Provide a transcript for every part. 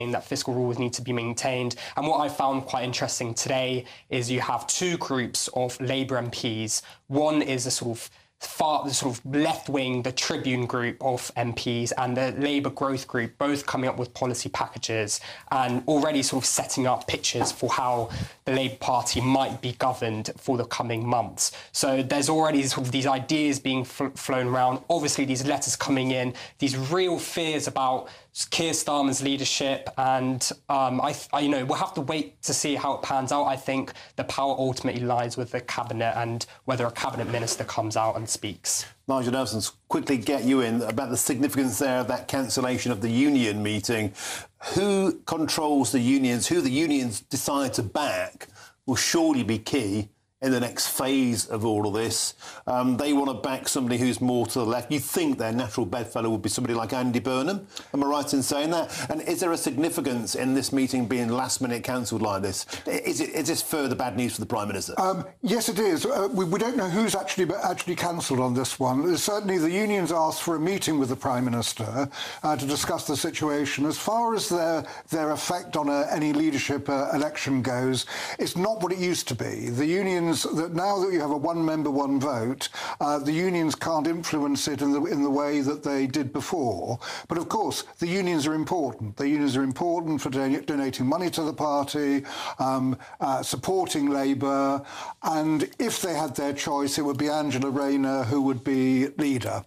that fiscal rules need to be maintained. And what I found quite interesting today is you have two groups of Labour MPs. One is a sort of left-wing, the Tribune group of MPs, and the Labour Growth group, both coming up with policy packages and already sort of setting up pictures for how the Labour Party might be governed for the coming months. So there's already sort of these ideas being flown around. Obviously, these letters coming in, these real fears about Keir Starmer's leadership, and we'll have to wait to see how it pans out. I think the power ultimately lies with the cabinet and whether a cabinet minister comes out and speaks. Nigel Nelson, quickly get you in about the significance there of that cancellation of the union meeting. Who controls the unions, who the unions decide to back will surely be key in the next phase of all of this. They want to back somebody who's more to the left. You think their natural bedfellow would be somebody like Andy Burnham. Am I right in saying that? And is there a significance in this meeting being last-minute cancelled like this? Is this further bad news for the Prime Minister? Yes, it is. We don't know who's actually cancelled on this one. Certainly the unions asked for a meeting with the Prime Minister to discuss the situation. As far as their effect on any leadership election goes, it's not what it used to be. The unions, that now that you have a one member, one vote, the unions can't influence it in the way that they did before. But of course, the unions are important. The unions are important for donating money to the party, supporting Labour, and if they had their choice, it would be Angela Rayner who would be leader.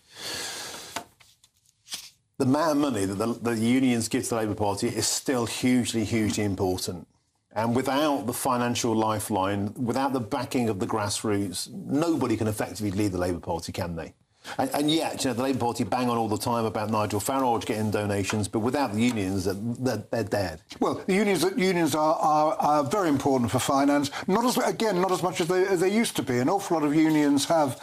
The amount of money that the unions give to the Labour Party is still hugely, hugely important. And without the financial lifeline, without the backing of the grassroots, nobody can effectively lead the Labour Party, can they? And yet, the Labour Party bang on all the time about Nigel Farage getting donations, but without the unions, they're dead. Well, the unions are very important for finance. Not as much as they used to be. An awful lot of unions have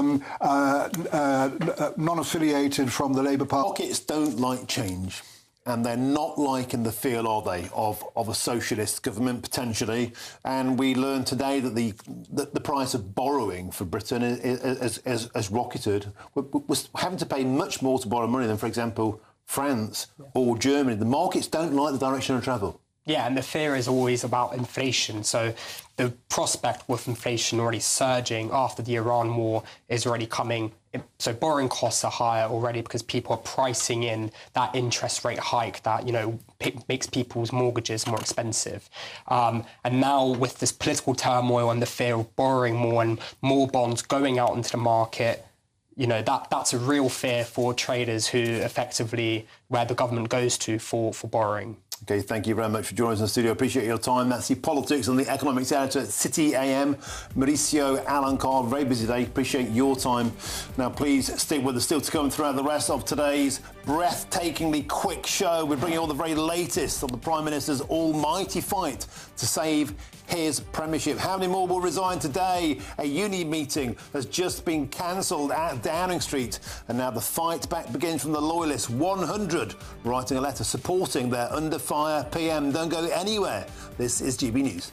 non-affiliated from the Labour Party. Pockets don't like change. And they're not liking the feel, are they, of a socialist government, potentially. And we learned today that the price of borrowing for Britain has rocketed. We're having to pay much more to borrow money than, for example, France or Germany. The markets don't like the direction of travel. Yeah, and the fear is always about inflation. So the prospect with inflation already surging after the Iran war is already coming. So borrowing costs are higher already because people are pricing in that interest rate hike that, makes people's mortgages more expensive. And now with this political turmoil and the fear of borrowing more and more bonds going out into the market, that's a real fear for traders who effectively where the government goes to for borrowing. OK, thank you very much for joining us in the studio. Appreciate your time. That's the politics and the economics editor at City AM, Mauricio Alencar. Very busy day. Appreciate your time. Now, please stick with us. Still to come throughout the rest of today's breathtakingly quick show. We're bringing all the very latest of the Prime Minister's almighty fight to save his premiership. How many more will resign today? A uni meeting has just been cancelled at Downing Street. And now the fight back begins from the Loyalists. 100 writing a letter supporting their under fire PM. Don't go anywhere. This is GB News.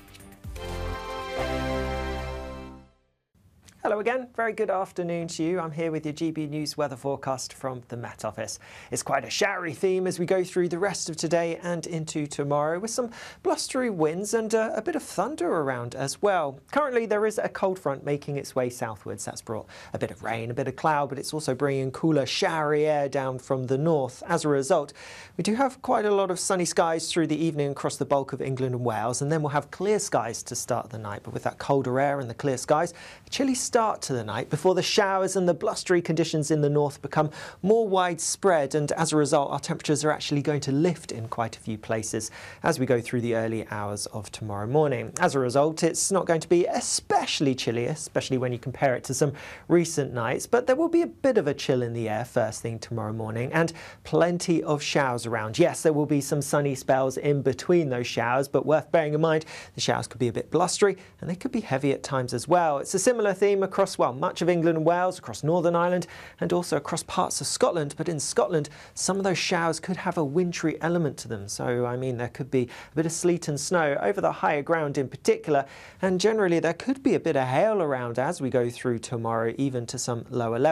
Hello again, very good afternoon to you. I'm here with your GB News weather forecast from the Met Office. It's quite a showery theme as we go through the rest of today and into tomorrow with some blustery winds and a bit of thunder around as well. Currently there is a cold front making its way southwards. That's brought a bit of rain, a bit of cloud, but it's also bringing cooler showery air down from the north. As a result, we do have quite a lot of sunny skies through the evening across the bulk of England and Wales, and then we'll have clear skies to start the night. But with that colder air and the clear skies, a chilly start to the night before the showers and the blustery conditions in the north become more widespread, and as a result our temperatures are actually going to lift in quite a few places as we go through the early hours of tomorrow morning. As a result, it's not going to be especially chilly, especially when you compare it to some recent nights, but there will be a bit of a chill in the air first thing tomorrow morning and plenty of showers around. Yes, there will be some sunny spells in between those showers, but worth bearing in mind the showers could be a bit blustery and they could be heavy at times as well. It's a similar theme across much of England and Wales, across Northern Ireland and also across parts of Scotland. But in Scotland, some of those showers could have a wintry element to them. So, there could be a bit of sleet and snow over the higher ground in particular. And generally, there could be a bit of hail around as we go through tomorrow, even to some lower levels.